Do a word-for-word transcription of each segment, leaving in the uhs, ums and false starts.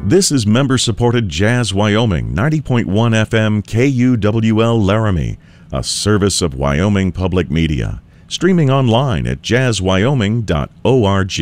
This is member-supported Jazz Wyoming, ninety point one F M K U W L Laramie, a service of Wyoming Public Media. Streaming online at jazz wyoming dot org.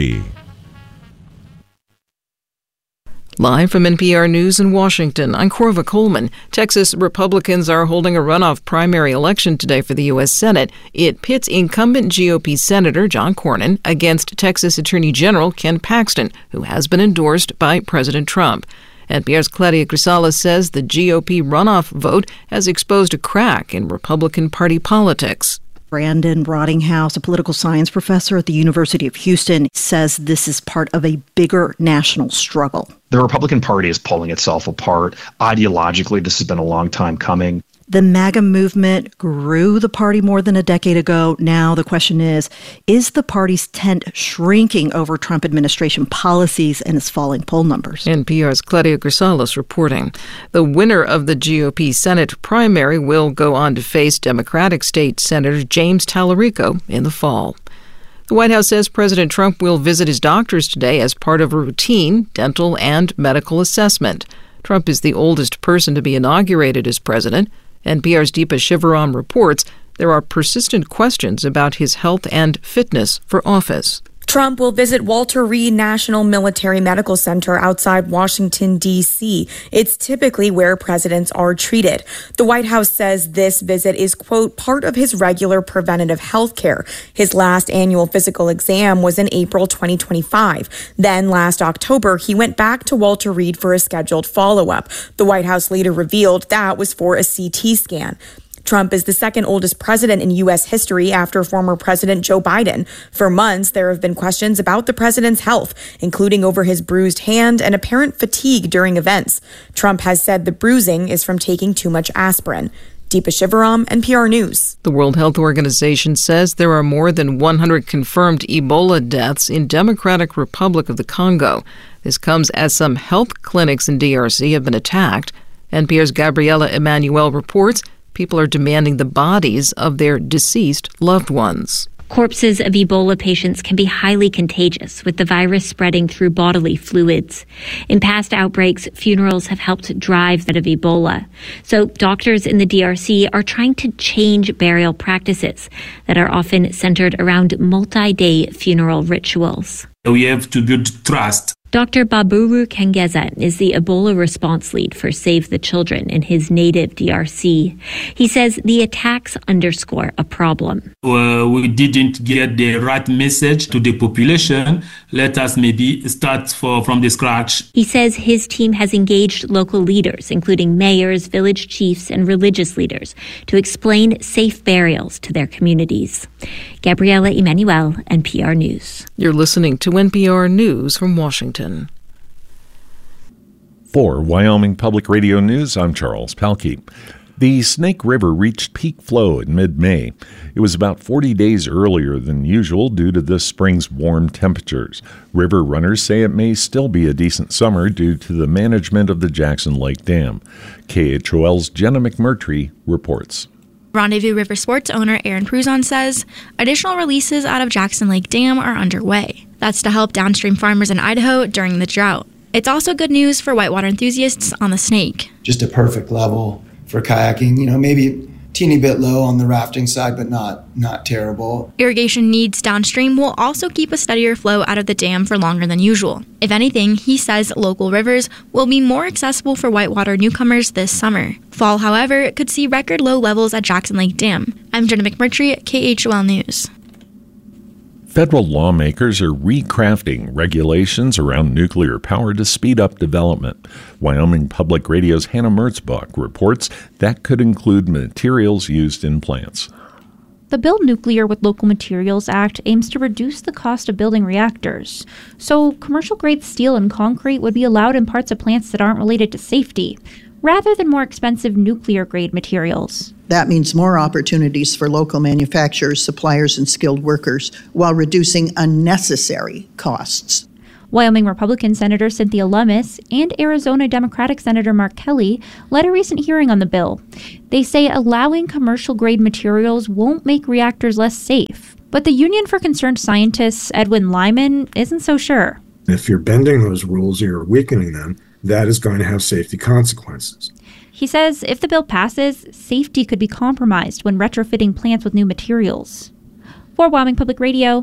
Live from N P R News in Washington, I'm Corva Coleman. Texas Republicans are holding a runoff primary election today for the U S Senate. It pits incumbent G O P Senator John Cornyn against Texas Attorney General Ken Paxton, who has been endorsed by President Trump. N P R's Claudia Grisales says the G O P runoff vote has exposed a crack in Republican Party politics. Brandon Rottinghouse, a political science professor at the University of Houston, says this is part of a bigger national struggle. The Republican Party is pulling itself apart. Ideologically, this has been a long time coming. The MAGA movement grew the party more than a decade ago. Now the question is, is the party's tent shrinking over Trump administration policies and its falling poll numbers? N P R's Claudia Grisales reporting. The winner of the G O P Senate primary will go on to face Democratic State Senator James Tallarico in the fall. The White House says President Trump will visit his doctors today as part of a routine dental and medical assessment. Trump is the oldest person to be inaugurated as president. N P R's Deepa Shivaram reports there are persistent questions about his health and fitness for office. Trump will visit Walter Reed National Military Medical Center outside Washington, D C. It's typically where presidents are treated. The White House says this visit is, quote, part of his regular preventative health care. His last annual physical exam was in April twenty twenty-five. Then last October, he went back to Walter Reed for a scheduled follow-up. The White House later revealed that was for a C T scan. Trump is the second oldest president in U S history after former President Joe Biden. For months, there have been questions about the president's health, including over his bruised hand and apparent fatigue during events. Trump has said the bruising is from taking too much aspirin. Deepa Shivaram, N P R News. The World Health Organization says there are more than one hundred confirmed Ebola deaths in Democratic Republic of the Congo. This comes as some health clinics in D R C have been attacked. N P R's Gabriela Emanuel reports people are demanding the bodies of their deceased loved ones. Corpses of Ebola patients can be highly contagious, with the virus spreading through bodily fluids. In past outbreaks, funerals have helped drive that of Ebola. So doctors in the D R C are trying to change burial practices that are often centered around multi-day funeral rituals. We have to build trust. Doctor Baburu Kengeza is the Ebola response lead for Save the Children in his native D R C. He says the attacks underscore a problem. Uh, we didn't get the right message to the population. Let us maybe start for, from the scratch. He says his team has engaged local leaders, including mayors, village chiefs, and religious leaders, to explain safe burials to their communities. Gabriela Emanuel, N P R News. You're listening to N P R News from Washington. For Wyoming Public Radio News, I'm Charles Palkey. The Snake River reached peak flow in mid-May. It was about forty days earlier than usual due to this spring's warm temperatures. River runners say it may still be a decent summer due to the management of the Jackson Lake Dam. K H O L's Jenna McMurtry reports. Rendezvous River Sports owner Aaron Pruzon says additional releases out of Jackson Lake Dam are underway. That's to help downstream farmers in Idaho during the drought. It's also good news for whitewater enthusiasts on the Snake. Just a perfect level for kayaking. You know, maybe a teeny bit low on the rafting side, but not not terrible. Irrigation needs downstream will also keep a steadier flow out of the dam for longer than usual. If anything, he says local rivers will be more accessible for whitewater newcomers this summer. Fall, however, could see record low levels at Jackson Lake Dam. I'm Jenna McMurtry at K H O L News. Federal lawmakers are recrafting regulations around nuclear power to speed up development. Wyoming Public Radio's Hannah Merzbach reports that could include materials used in plants. The Build Nuclear with Local Materials Act aims to reduce the cost of building reactors. So commercial-grade steel and concrete would be allowed in parts of plants that aren't related to safety, rather than more expensive nuclear-grade materials. That means more opportunities for local manufacturers, suppliers, and skilled workers, while reducing unnecessary costs. Wyoming Republican Senator Cynthia Lummis and Arizona Democratic Senator Mark Kelly led a recent hearing on the bill. They say allowing commercial-grade materials won't make reactors less safe. But the Union for Concerned Scientists, Edwin Lyman, isn't so sure. If you're bending those rules or you're weakening them, that is going to have safety consequences. He says if the bill passes, safety could be compromised when retrofitting plants with new materials. For Wyoming Public Radio,